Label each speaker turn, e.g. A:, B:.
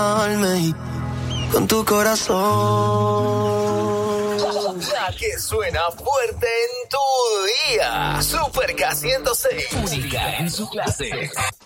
A: con tu corazón.
B: La que suena fuerte en tu día. Super K106. Única en su clase.